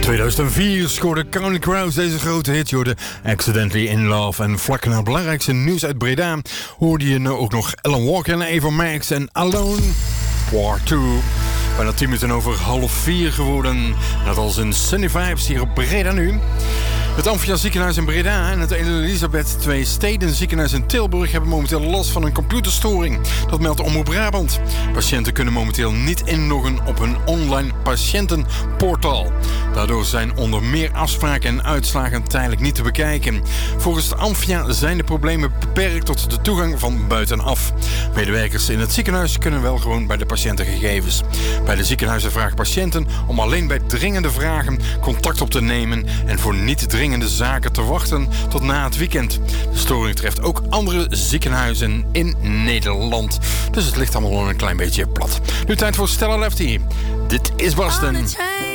2004 scoorde Counting Crows deze grote hit, je hoorde Accidentally in Love. En vlak na het belangrijkste nieuws uit Breda hoorde je ook nog Alan Walker en Eva Max en Alone Part 2. Bijna 10 minuten over 3:30 geworden. Net als in Sunny Vibes hier op Breda nu. Het Amphia ziekenhuis in Breda en het Elisabeth II Steden ziekenhuis in Tilburg hebben momenteel last van een computerstoring. Dat meldt Omroep Brabant. Patiënten kunnen momenteel niet inloggen op hun online patiëntenportaal. Daardoor zijn onder meer afspraken en uitslagen tijdelijk niet te bekijken. Volgens het Amphia zijn de problemen beperkt tot de toegang van buitenaf. Medewerkers in het ziekenhuis kunnen wel gewoon bij de patiëntengegevens. Bij de ziekenhuizen vragen patiënten om alleen bij dringende vragen contact op te nemen en voor niet dringende zaken te wachten tot na het weekend. De storing treft ook andere ziekenhuizen in Nederland. Dus het ligt allemaal een klein beetje plat. Nu tijd voor Stella Lefty. Dit is Boston.